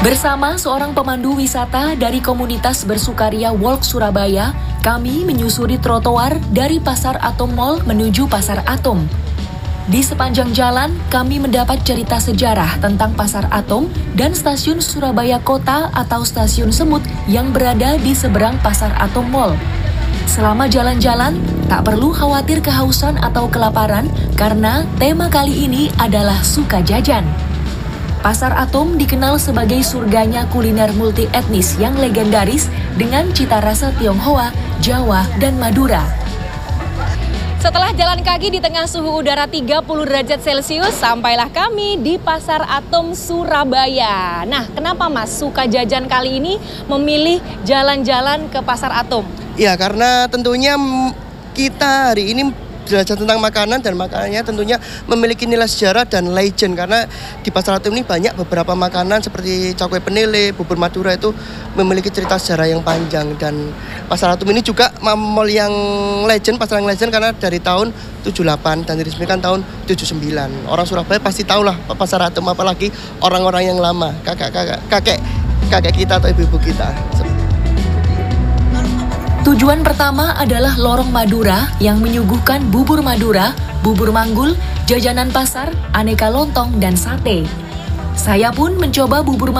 Bersama seorang pemandu wisata dari komunitas bersukaria Walk Surabaya, kami menyusuri trotoar dari Pasar Atom Mall menuju Pasar Atom. Di sepanjang jalan, kami mendapat cerita sejarah tentang Pasar Atom dan Stasiun Surabaya Kota atau Stasiun Semut yang berada di seberang Pasar Atom Mall. Selama jalan-jalan, tak perlu khawatir kehausan atau kelaparan karena tema kali ini adalah suka jajan. Pasar Atom dikenal sebagai surganya kuliner multi etnis yang legendaris dengan cita rasa Tionghoa, Jawa, dan Madura. Setelah jalan kaki di tengah suhu udara 30 derajat Celcius, sampailah kami di Pasar Atom Surabaya. Nah, kenapa Mas suka jajan kali ini memilih jalan-jalan ke Pasar Atom? Ya, karena tentunya kita hari ini belajar tentang makanan dan makanannya tentunya memiliki nilai sejarah dan legend karena di Pasar Atom ini banyak beberapa makanan seperti cakwe penele, bubur Madura itu memiliki cerita sejarah yang panjang dan Pasar Atom ini juga mall yang legend, pasar yang legend karena dari tahun 78 dan diresmikan tahun 79. Orang Surabaya pasti tahu lah Pasar Atom, apalagi orang-orang yang lama, kakek kita atau ibu-ibu kita. Tujuan pertama adalah Lorong Madura yang menyuguhkan bubur Madura, bubur manggul, jajanan pasar, aneka lontong, dan sate. Saya pun mencoba bubur